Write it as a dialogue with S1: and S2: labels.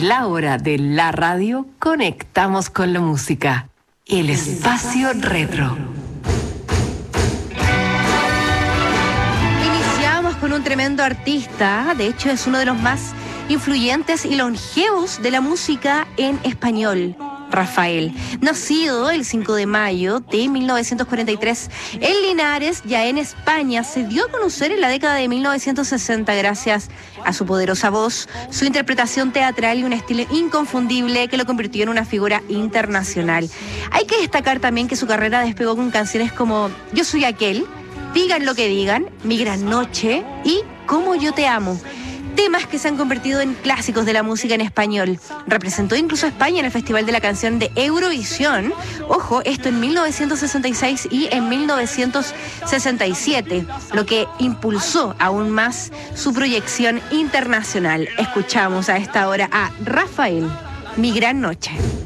S1: En la hora de la radio, conectamos con la música. El espacio retro.
S2: Iniciamos con un tremendo artista. De hecho, es uno de los más influyentes y longevos de la música en español. Rafael, nacido el 5 de mayo de 1943 en Linares, ya en España, se dio a conocer en la década de 1960 gracias a su poderosa voz, su interpretación teatral y un estilo inconfundible que lo convirtió en una figura internacional. Hay que destacar también que su carrera despegó con canciones como Yo soy aquel, Digan lo que digan, Mi gran noche y Como yo te amo. Temas que se han convertido en clásicos de la música en español. Representó incluso a España en el Festival de la Canción de Eurovisión. Ojo, esto en 1966 y en 1967, lo que impulsó aún más su proyección internacional. Escuchamos a esta hora a Rafael, Mi gran noche.